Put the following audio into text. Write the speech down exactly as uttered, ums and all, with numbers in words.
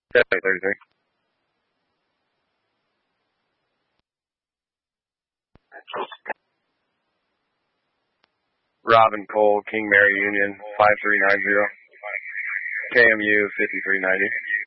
seven thirty-three. Robin Cole, King Mary Union, five three nine zero. K M U fifty-three ninety.